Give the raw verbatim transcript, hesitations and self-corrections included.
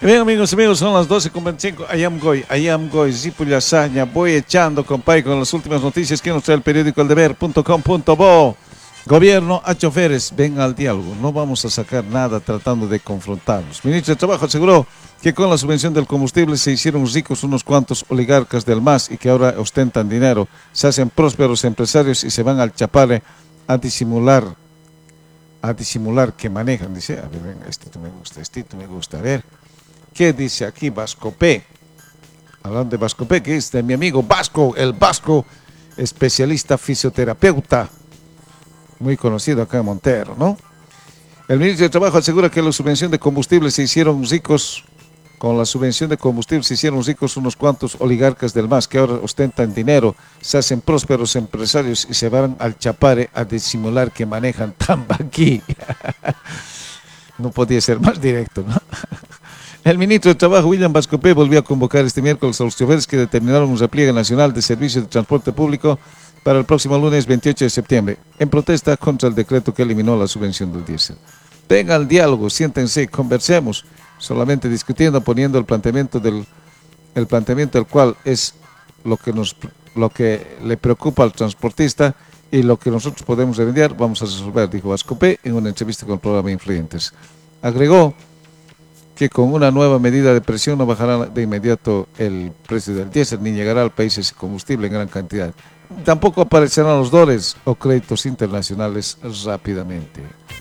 Bien, amigos, amigos, son las doce con veinticinco. I am Goy, I am Goy, Zipu Lasaña. Voy echando, compay, con las últimas noticias que nos trae el periódico El Deber punto com punto bo. Gobierno a choferes, ven al diálogo. No vamos a sacar nada tratando de confrontarnos. Ministro de Trabajo aseguró que con la subvención del combustible se hicieron ricos unos cuantos oligarcas del M A S y que ahora ostentan dinero. Se hacen prósperos empresarios y se van al Chapare a disimular, a disimular que manejan. Dice, a ver, venga, este me gusta, este me gusta, a ver. ¿Qué dice aquí Vascopé? Hablando de Vascopé, que es de mi amigo Vasco, el Vasco, especialista fisioterapeuta, muy conocido acá en Montero, ¿no? El ministro de Trabajo asegura que la subvención de combustible se hicieron ricos, con la subvención de combustible se hicieron ricos unos cuantos oligarcas del M A S que ahora ostentan dinero, se hacen prósperos empresarios y se van al Chapare a disimular que manejan tambaquí. No podía ser más directo, ¿no? El ministro de Trabajo, William Vascopé, volvió a convocar este miércoles a los choferes que determinaron un repliegue nacional de servicios de transporte público para el próximo lunes veintiocho de septiembre, en protesta contra el decreto que eliminó la subvención del diésel. Vengan al diálogo, siéntense, conversemos, solamente discutiendo, poniendo el planteamiento del el planteamiento del cual es lo que nos lo que le preocupa al transportista y lo que nosotros podemos remediar, vamos a resolver, dijo Vascopé en una entrevista con el programa Influyentes. Agregó que con una nueva medida de presión no bajará de inmediato el precio del diésel ni llegará al país ese combustible en gran cantidad. Tampoco aparecerán los dólares o créditos internacionales rápidamente.